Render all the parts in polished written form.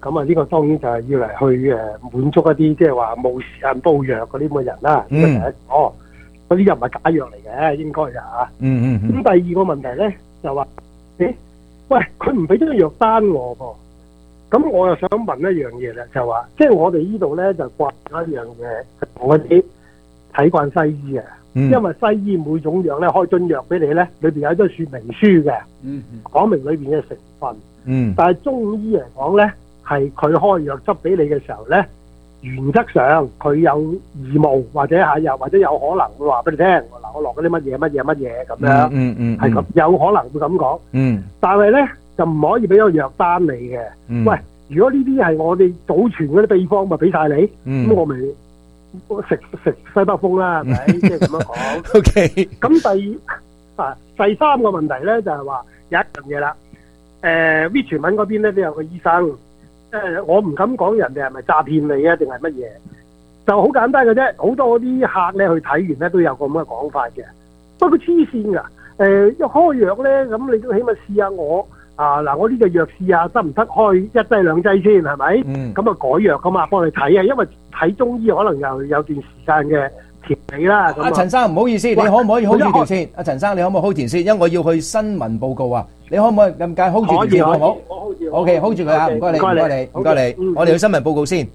咁啊呢個當然就係要嚟去滿足一啲即係話冇時間煲藥嗰啲咁嘅人啦。呢個第一個，嗰啲又唔係假藥嚟嘅，應該嘅嚇。咁第二個問題咧就話，喂，佢唔俾咗個藥單我噃。咁我又想問一樣嘢啦，就話即係我哋呢度咧就慣咗一樣嘢，同嗰啲睇慣西醫嘅。因為西醫每種藥咧開樽藥俾你咧，裏邊有一張說明書嘅，講明裏邊嘅成分。但係中醫嚟講咧，係佢開藥執俾你嘅時候咧，原則上佢有義務或者或者有可能會話俾你聽，嗱我落嗰啲乜嘢咁樣，係咁有可能會咁講。但係咧就唔可以俾個藥單你嘅。喂，如果呢啲係我哋保存嗰啲秘方，咪俾晒你，咁我咪食西北風啦，係咪？即係咁樣講。 OK。 咁第三個問題咧就係話有一樣嘢啦。Richmond 嗰邊咧都有個醫生，我唔敢講人哋係咪詐騙你啊，定係乜嘢？就好簡單嘅啫。好多嗰啲客咧去睇完咧都有個咁嘅講法嘅。不過黐線㗎，一開藥咧咁你都起碼試下我。嗱，我呢個藥試下得唔得開一劑兩劑先，係咪？咁啊改藥噶嘛，幫你睇啊，因為睇中醫可能又有段時間嘅調理啦。 阿陳生唔好意思，你可唔可以 hold 住條線？阿陳生，你可唔可以 hold 住先？因為我要去新聞報告啊，你可唔可以咁解 hold 住條線好唔好？ 我 hold 住。 OK，hold 住佢啊，唔該你，唔該你。我哋去新聞報告先。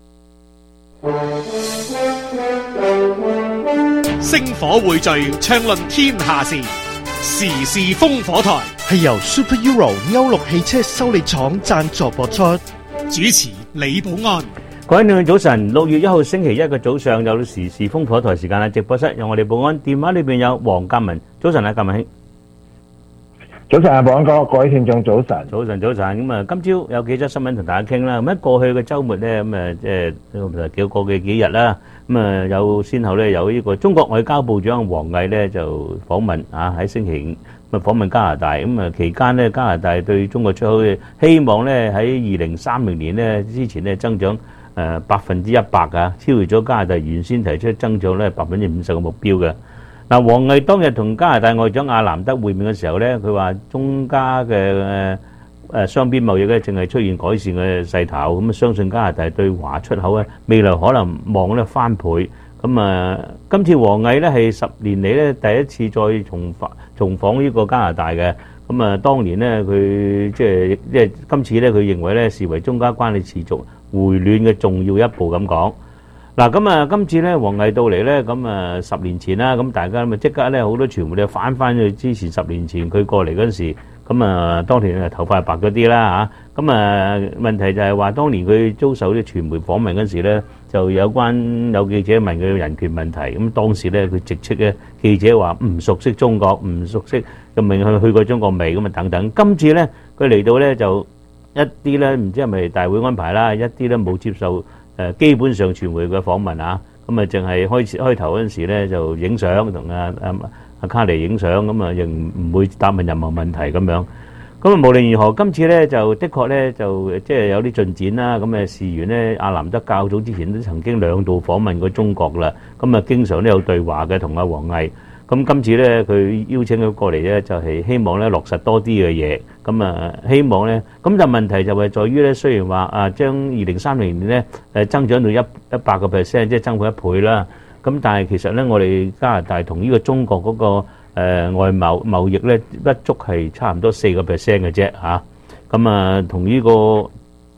星火匯聚，暢論天下事，時事烽火台。 係由 Super Euro 歐陸汽車修理廠贊助播出， 主持李寶安。 各位聽眾早晨，6月1號星期一嘅早上有時事烽火台時間啦，直播室有我哋寶安，電話裏邊有黃鑑文。早晨啊，鑑文兄。 早晨啊，寶安哥，各位聽眾早晨。 早晨。咁啊，今朝有幾則新聞同大家傾啦。咁喺過去嘅週末咧，咁啊即係過嘅幾日啦。咁啊有先後咧有呢個中國外交部長王毅咧就訪問喺星期五訪問加拿大。咁啊期間咧加拿大對中國出口嘅希望咧喺2030年咧之前咧增長100%超越咗加拿大原先提出增長咧50%嘅目標嘅。嗱，王毅當日同加拿大外長阿南德會面嘅時候咧，佢話中加嘅雙邊貿易咧正係出現改善嘅勢頭，咁相信加拿大對華出口咧未來可能望咧翻倍。咁啊，今次王毅咧係10年嚟咧第一次再重訪呢個加拿大嘅。咁啊，當年咧佢即係今次咧佢認為咧視為中加關係持續回暖嘅重要一步咁講。嗱，咁啊，今次咧王毅到嚟咧，咁啊10年前啦，咁大家咪即刻咧好多傳媒咧翻去之前10年前佢過嚟嗰陣時，咁啊當年啊頭髮白咗啲啦嚇，咁啊問題就係話當年佢遭受啲傳媒訪問嗰陣時咧，就有記者問佢人權問題，咁當時咧佢直斥咧記者話唔熟悉中國，唔熟悉咁問佢去過中國未咁啊等等。今次咧佢嚟到咧就一啲咧唔知係咪大會安排啦，一啲咧冇接受。基本上傳媒嘅訪問啊，咁啊淨係開頭嗰陣時咧就影相同阿卡尼影相，咁啊仍唔會答問任何問題咁樣。咁啊無論如何，今次咧就的確咧就即係有啲進展啦。咁事緣咧，阿南德較早之前都曾經2度訪問過中國啦，咁啊經常都有對話嘅同阿王毅。咁今次咧，佢邀請佢過嚟咧，就係希望咧落實多啲嘅嘢。咁啊，希望咧，咁就問題就係在於咧，雖然話將2030年咧增長到100%，即係增加1倍啦。咁但係其實咧，我哋加拿大同呢個中國嗰個外貿易咧不足係差唔多4%嘅啫嚇。咁啊，同呢個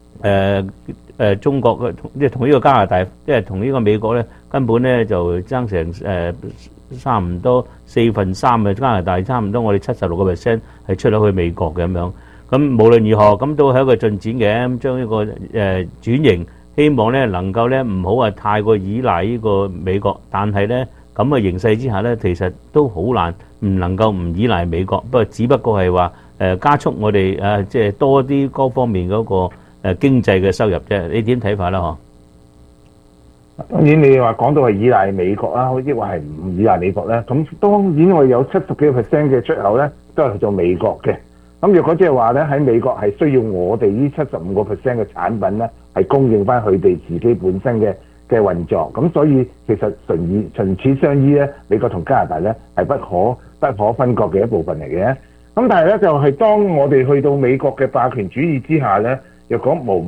中國即係同呢個加拿大，即係同呢個美國咧，根本咧就爭成差唔多3/4嘅加拿大，差唔多我哋76%係出口去美國嘅咁樣。咁無論如何，咁都係一個進展嘅。咁將呢個轉型，希望咧能夠咧唔好話太過依賴呢個美國，但係咧咁嘅形勢之下咧，其實都好難唔能夠唔依賴美國。不過只不過係話加速我哋即係多啲各方面嗰個經濟嘅收入啫。你點睇法啦？嗬？ 當然你話講到係依賴美國啦，好似話係唔依賴美國咧。咁當然我有70幾個%嘅出口咧，都係去做美國嘅。咁若果即係話咧，喺美國係需要我哋呢75%嘅產品咧，係供應翻佢哋自己本身嘅運作。咁所以其實唇齒相依咧，美國同加拿大咧係不可分割嘅一部分嚟嘅。咁但係咧就係當我哋去到美國嘅霸權主義之下咧，若果無